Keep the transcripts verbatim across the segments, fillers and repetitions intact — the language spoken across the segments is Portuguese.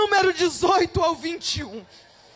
Número dezoito ao vinte e um.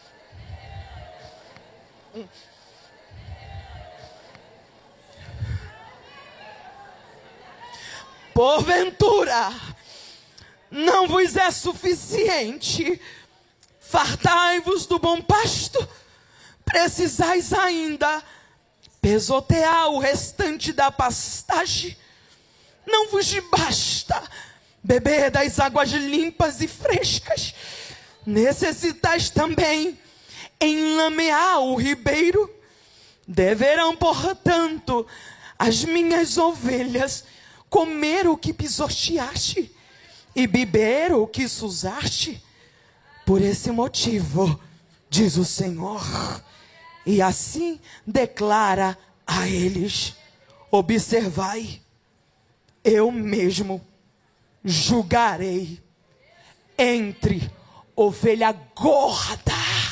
Porventura, não vos é suficiente fartai-vos do bom pasto? Precisais ainda pesotear o restante da pastagem? Não vos basta beber das águas limpas e frescas? Necessitais também enlamear o ribeiro? Deverão, portanto, as minhas ovelhas comer o que pisoteaste e beber o que susaste? Por esse motivo, diz o Senhor, e assim declara a eles: observai, eu mesmo julgarei entre ovelha gorda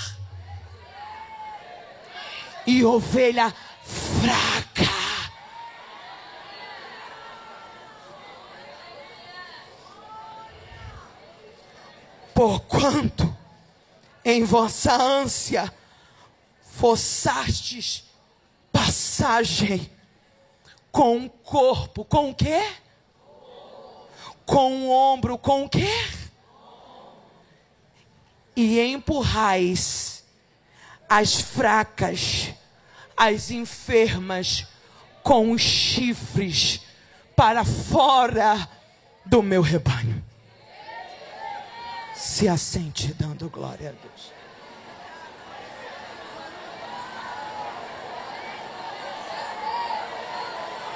e ovelha fraca. Porquanto em vossa ânsia forçastes passagem com o corpo, com o quê? Com o ombro, com o quê? E empurrais as fracas, as enfermas, com os chifres para fora do meu rebanho. Se assente dando glória a Deus.